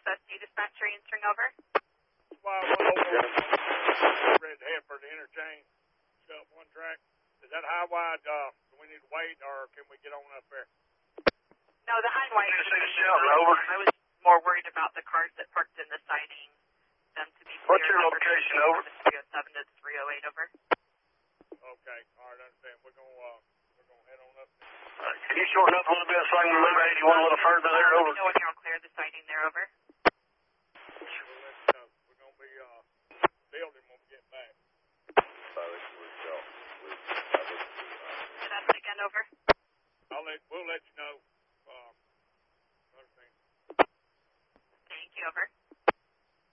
SSD dispensary answering over. Well, over red head for the interchange. Got one track. Is that high wide? Do we need to wait, or can we get on up there? No, the high wide. Over. I was more worried about the cars that parked in the siding. Them to be What's your location? Over. 307 to 308 over. Okay. All right. I understand. We're gonna head on up. Can you shorten up a little bit so I can move 81 a little further there? Over. Let me know when you're all clear the siding there. Over.